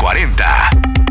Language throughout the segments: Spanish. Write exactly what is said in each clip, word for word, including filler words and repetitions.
cuarenta.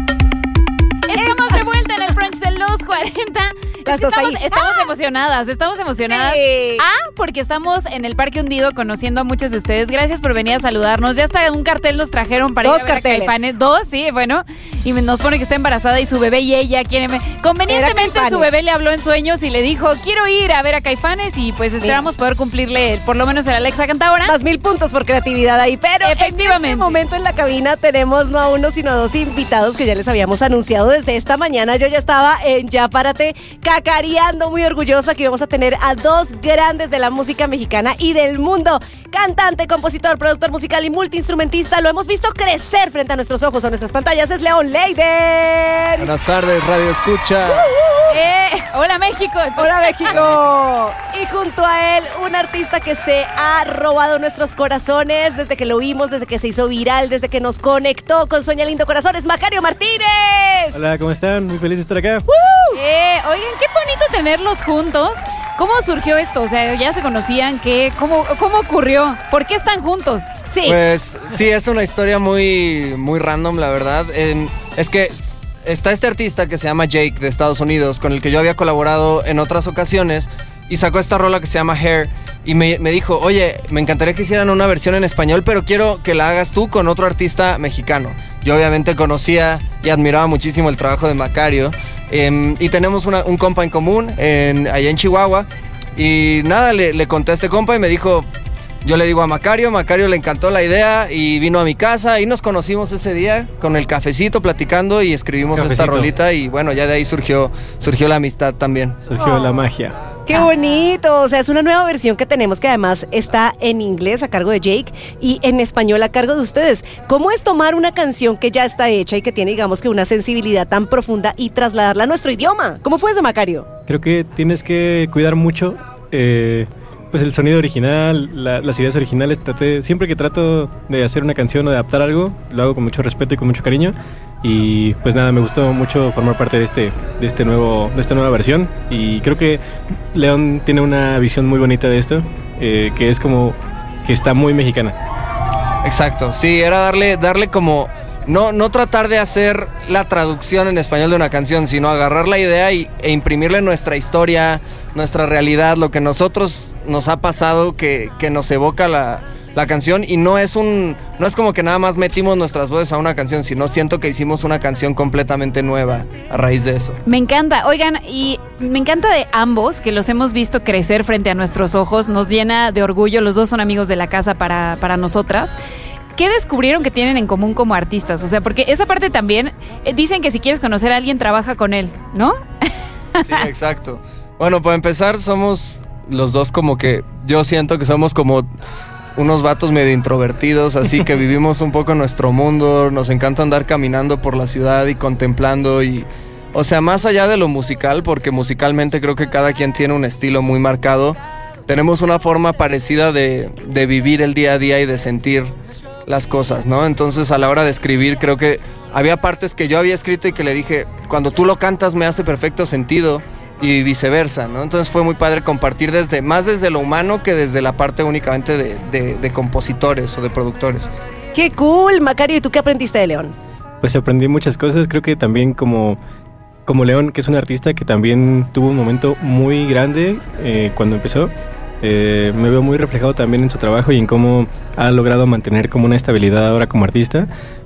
Estamos de vuelta en el brunch de los cuarenta. Las Es que dos estamos ahí. estamos ¡Ah! emocionadas, estamos emocionadas. Sí. Ah, porque estamos en el Parque Hundido conociendo a muchos de ustedes. Gracias por venir a saludarnos. Ya hasta un cartel nos trajeron para Dos ir a ver a carteles. Caifanes. Dos, sí, bueno. Y nos pone que está embarazada y su bebé y ella quieren ver. Convenientemente Caifanes. su bebé le habló en sueños y le dijo, quiero ir a ver a Caifanes y pues esperamos poder cumplirle por lo menos el Alexa Cantaora. Más mil puntos por creatividad ahí, pero Efectivamente. en este momento en la cabina tenemos no a uno, sino a dos invitados que ya les habíamos anunciado desde esta mañana. Yo ya estaba en Ya Párate cacareando, muy orgullosa que íbamos a tener a dos grandes de la música mexicana y del mundo. Cantante, compositor, productor musical y multiinstrumentista. Lo hemos visto crecer frente a nuestros ojos o nuestras pantallas. Es León Leiden. Buenas tardes, Radio Escucha. Eh, hola México. ¡Hola, México! Y junto a él, un artista que se ha robado nuestros corazones desde que lo vimos, desde que se hizo viral, desde que nos conectó con Sueña Lindo Corazones, Macario Martínez. Hola, ¿cómo están? Muy feliz de estar acá. Eh, oigan, qué bonito tenerlos juntos. ¿Cómo surgió esto? O sea, ¿ya se conocían? ¿Qué? ¿Cómo, cómo ocurrió? ¿Por qué están juntos? Sí. Pues sí, es una historia muy, muy random, la verdad. Eh, es que está este artista que se llama Jake de Estados Unidos, con el que yo había colaborado en otras ocasiones, y sacó esta rola que se llama Hair. Y me, me dijo, oye, me encantaría que hicieran una versión en español, pero quiero que la hagas tú con otro artista mexicano. Yo obviamente conocía y admiraba muchísimo el trabajo de Macario. Eh, y tenemos una, un compa en común en, allá en Chihuahua. Y nada, le, le conté a este compa y me dijo, yo le digo a Macario, Macario le encantó la idea y vino a mi casa y nos conocimos ese día con el cafecito platicando y escribimos Cafecito. esta rolita y bueno, ya de ahí surgió, surgió la amistad también. Surgió la magia. ¡Qué bonito! O sea, es una nueva versión que tenemos que además está en inglés a cargo de Jake y en español a cargo de ustedes. ¿Cómo es tomar una canción que ya está hecha y que tiene, digamos, que una sensibilidad tan profunda y trasladarla a nuestro idioma? ¿Cómo fue eso, Macario? Creo que tienes que cuidar mucho eh, pues el sonido original, la- las ideas originales. Traté, siempre que trato de hacer una canción o de adaptar algo, lo hago con mucho respeto y con mucho cariño. Y pues nada, me gustó mucho formar parte de este, de este nuevo, de esta nueva versión. Y creo que León tiene una visión muy bonita de esto, eh, que es como que está muy mexicana. Exacto, sí, era darle, darle como, no, no tratar de hacer la traducción en español de una canción, sino agarrar la idea y, e imprimirle nuestra historia, nuestra realidad, lo que nosotros nos ha pasado, que, que nos evoca la, la canción. Y no es un, no es como que nada más metimos nuestras voces a una canción, sino siento que hicimos una canción completamente nueva a raíz de eso. Me encanta, oigan, y me encanta de ambos, que los hemos visto crecer frente a nuestros ojos, nos llena de orgullo, los dos son amigos de la casa para, para nosotras. ¿Qué descubrieron que tienen en común como artistas? O sea, porque esa parte también, eh, dicen que si quieres conocer a alguien, trabaja con él, ¿no? Sí, exacto. Bueno, para empezar, somos los dos como que, yo siento que somos como unos vatos medio introvertidos, así que vivimos un poco nuestro mundo, nos encanta andar caminando por la ciudad y contemplando y, o sea, más allá de lo musical, porque musicalmente creo que cada quien tiene un estilo muy marcado, tenemos una forma parecida de, de vivir el día a día y de sentir las cosas, ¿no? Entonces a la hora de escribir creo que había partes que yo había escrito y que le dije, cuando tú lo cantas me hace perfecto sentido y viceversa, ¿no? Entonces fue muy padre compartir desde, más desde lo humano que desde la parte únicamente de, de, de compositores o de productores. ¡Qué cool! Macario, ¿y tú qué aprendiste de León? Pues aprendí muchas cosas, creo que también como, como León, que es un artista que también tuvo un momento muy grande eh, cuando empezó. Eh, me veo muy reflejado también en su trabajo y en cómo ha logrado mantener como una estabilidad ahora como artista,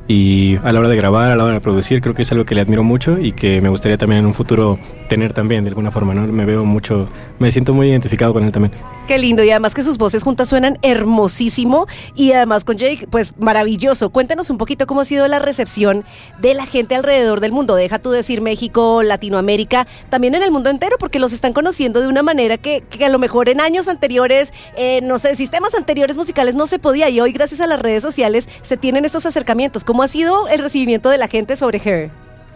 y a la hora de grabar, a la hora de producir, creo que es algo que le admiro mucho y que me gustaría también en un futuro tener también de alguna forma, ¿no? Me veo mucho, me siento muy identificado con él también. Qué lindo, y además que sus voces juntas suenan hermosísimo, y además con Jake, pues maravilloso. Cuéntanos un poquito cómo ha sido la recepción de la gente alrededor del mundo. Deja tú decir México, Latinoamérica, también en el mundo entero, porque los están conociendo de una manera que, que a lo mejor en años anteriores, eh, no sé, sistemas anteriores musicales no se podía, y hoy gracias a las redes sociales se tienen estos acercamientos. ¿Cómo ha sido el recibimiento de la gente sobre Hair?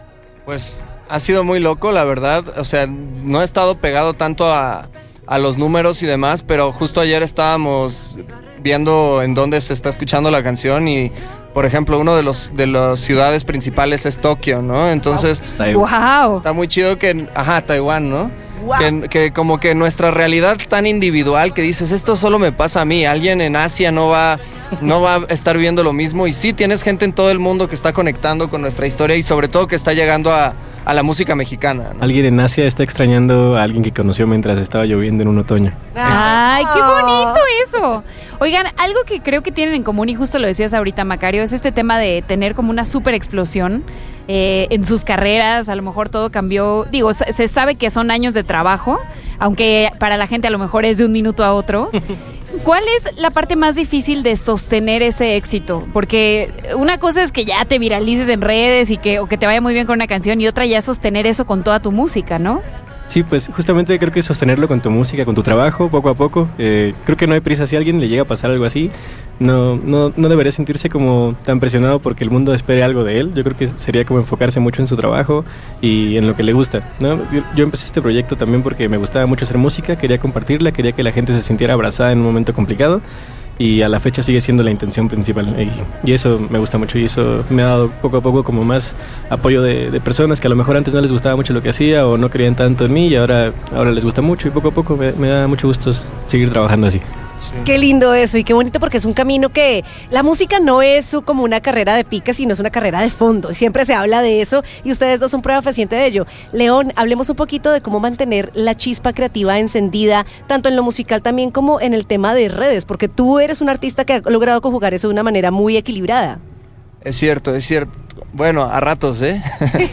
Pues ha sido muy loco, la verdad. O sea, no he estado pegado tanto a, a los números y demás, pero justo ayer estábamos viendo en dónde se está escuchando la canción y, por ejemplo, uno de los de las ciudades principales es Tokio, ¿no? Entonces, Taiwán. ¡Wow! está muy chido que, ajá, Taiwán, ¿no? Wow. Que, que como que nuestra realidad tan individual que dices, esto solo me pasa a mí, alguien en Asia no va, no va a estar viendo lo mismo. Y sí, tienes gente en todo el mundo que está conectando con nuestra historia y sobre todo que está llegando a, a la música mexicana, ¿no? Alguien en Asia está extrañando a alguien que conoció mientras estaba lloviendo en un otoño. ¡Ay, qué bonito eso! Oigan, algo que creo que tienen en común, y justo lo decías ahorita, Macario, es este tema de tener como una súper explosión eh, en sus carreras. A lo mejor todo cambió. Digo, se sabe que son años de trabajo, aunque para la gente a lo mejor es de un minuto a otro. ¿Cuál es la parte más difícil de sostener ese éxito? Porque una cosa es que ya te viralices en redes y que, o que te vaya muy bien con una canción, y otra ya sostener eso con toda tu música, ¿no? Sí, pues justamente creo que sostenerlo con tu música, con tu trabajo, poco a poco. Eh, creo que no hay prisa. Si a alguien le llega a pasar algo así, no, no, no debería sentirse como tan presionado porque el mundo espere algo de él. Yo creo que sería como enfocarse mucho en su trabajo y en lo que le gusta, ¿no? Yo, yo empecé este proyecto también porque me gustaba mucho hacer música, quería compartirla, quería que la gente se sintiera abrazada en un momento complicado. Y a la fecha sigue siendo la intención principal. Y, y eso me gusta mucho, y eso me ha dado poco a poco como más apoyo de, de personas que a lo mejor antes no les gustaba mucho lo que hacía o no creían tanto en mí, y ahora, ahora les gusta mucho, y poco a poco me, me da mucho gusto seguir trabajando así. Sí. Qué lindo eso, y qué bonito, porque es un camino que la música no es como una carrera de pique, sino es una carrera de fondo. Siempre se habla de eso y ustedes dos son prueba fehaciente de ello. León, hablemos un poquito de cómo mantener la chispa creativa encendida, tanto en lo musical también como en el tema de redes, porque tú eres un artista que ha logrado conjugar eso de una manera muy equilibrada. Es cierto, es cierto. Bueno, a ratos, ¿eh?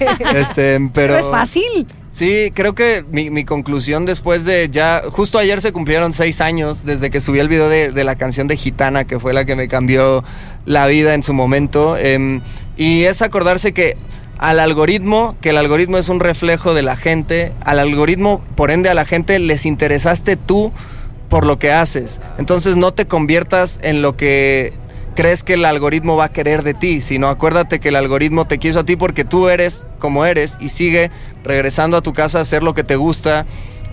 este, pero... Pero es fácil. Sí, creo que mi, mi conclusión después de ya... Justo ayer se cumplieron seis años desde que subí el video de, de la canción de Gitana, que fue la que me cambió la vida en su momento. Eh, y es acordarse que al algoritmo, que el algoritmo es un reflejo de la gente, al algoritmo, por ende a la gente les interesaste tú por lo que haces. Entonces no te conviertas en lo que crees que el algoritmo va a querer de ti, sino acuérdate que el algoritmo te quiso a ti porque tú eres como eres, y sigue regresando a tu casa a hacer lo que te gusta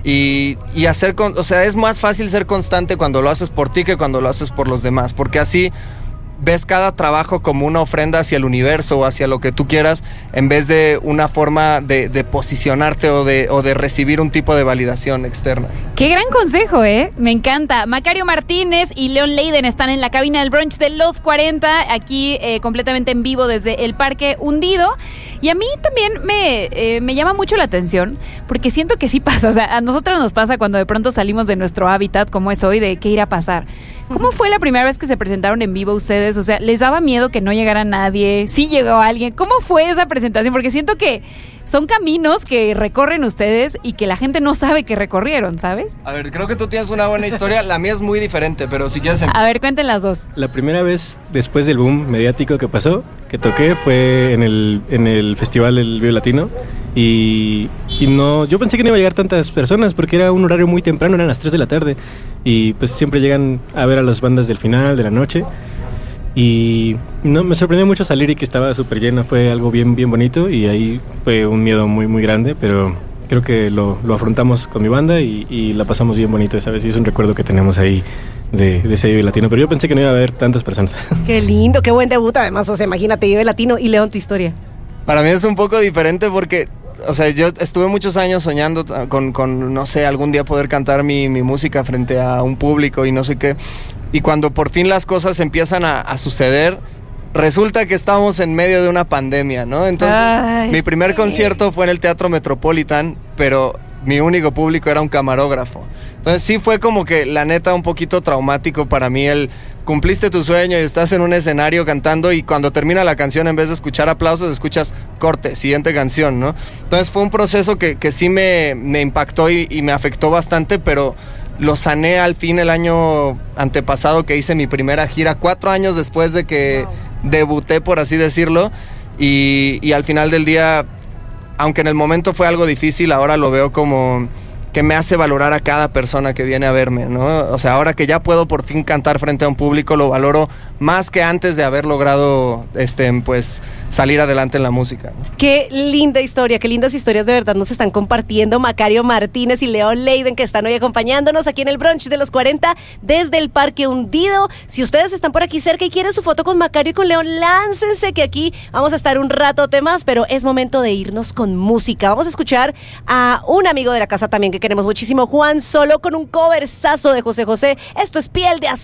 y, y hacer, con, o sea, es más fácil ser constante cuando lo haces por ti que cuando lo haces por los demás, porque así ves cada trabajo como una ofrenda hacia el universo o hacia lo que tú quieras, en vez de una forma de, de posicionarte o de, o de recibir un tipo de validación externa. Qué gran consejo, ¿eh? Me encanta. Macario Martínez y León Leiden están en la cabina del brunch de los cuarenta, aquí eh, completamente en vivo desde el Parque Hundido. Y a mí también me, eh, me llama mucho la atención, porque siento que sí pasa. O sea, a nosotros nos pasa cuando de pronto salimos de nuestro hábitat, como es hoy, de qué irá a pasar. ¿Cómo fue la primera vez que se presentaron en vivo ustedes? O sea, ¿les daba miedo que no llegara nadie? ¿Sí llegó alguien? ¿Cómo fue esa presentación? Porque siento que son caminos que recorren ustedes y que la gente no sabe que recorrieron, ¿sabes? A ver, creo que tú tienes una buena historia, la mía es muy diferente, pero si quieres... A ver, cuenten las dos. La primera vez después del boom mediático que pasó, que toqué, fue en el, en el festival El Vive Latino, y, y no, yo pensé que no iba a llegar tantas personas porque era un horario muy temprano, eran las tres de la tarde, y pues siempre llegan a ver a las bandas del final de la noche. Y no, me sorprendió mucho salir y que estaba súper llena, fue algo bien, bien bonito, y ahí fue un miedo muy, muy grande, pero creo que lo, lo afrontamos con mi banda y, y la pasamos bien bonito esa vez, y es un recuerdo que tenemos ahí de, de ese Vive Latino, pero yo pensé que no iba a haber tantas personas. Qué lindo, qué buen debut además, o sea, imagínate, Vive Latino. Y León, tu historia. Para mí es un poco diferente porque... O sea, yo estuve muchos años soñando con, con no sé, algún día poder cantar mi, mi música frente a un público y no sé qué. Y cuando por fin las cosas empiezan a, a suceder, resulta que estamos en medio de una pandemia, ¿no? Entonces, Ay, mi primer sí. concierto fue en el Teatro Metropolitan, pero mi único público era un camarógrafo. Entonces sí fue como que, la neta, un poquito traumático para mí el... Cumpliste tu sueño y estás en un escenario cantando, y cuando termina la canción, en vez de escuchar aplausos, escuchas corte, siguiente canción, ¿no? Entonces fue un proceso que, que sí me, me impactó y, y me afectó bastante, pero lo sané al fin el año antepasado, que hice mi primera gira, cuatro años después de que wow. debuté, por así decirlo, y, y al final del día, aunque en el momento fue algo difícil, ahora lo veo como... que me hace valorar a cada persona que viene a verme, ¿no? O sea, ahora que ya puedo por fin cantar frente a un público, lo valoro más que antes de haber logrado, este, pues, salir adelante en la música, ¿no? Qué linda historia, qué lindas historias de verdad nos están compartiendo Macario Martínez y León Leiden, que están hoy acompañándonos aquí en el brunch de los cuarenta desde el Parque Hundido. Si ustedes están por aquí cerca y quieren su foto con Macario y con León, láncense, que aquí vamos a estar un ratote más, pero es momento de irnos con música. Vamos a escuchar a un amigo de la casa también que queremos muchísimo. Juan Solo con un coversazo de José José. Esto es Piel de Azul.